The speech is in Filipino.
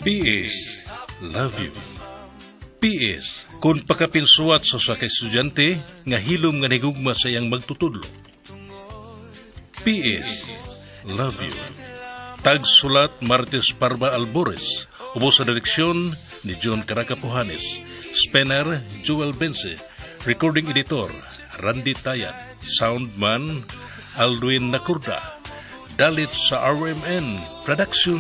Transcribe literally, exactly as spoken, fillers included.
P S, love you. P S, kung pakapinsuat sa sa estudyante, nga hilom nga nigugma sa iyang magtutudlo. P S, love you. Tagsulat Martes Parba Albores, ubos sa direksyon ni John Caraca Pujanes, Spener Joel Bense, recording editor Randy Tayat, soundman Alduin Nakurda, dalit sa R M N Production